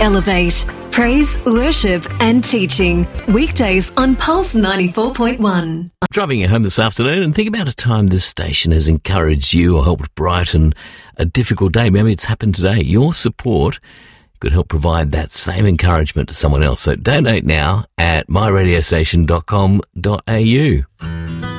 Elevate. Praise, worship and teaching. Weekdays on Pulse 94.1. Driving you home this afternoon, and think about a time this station has encouraged you or helped brighten a difficult day. Maybe it's happened today. Your support could help provide that same encouragement to someone else. So donate now at myradiostation.com.au.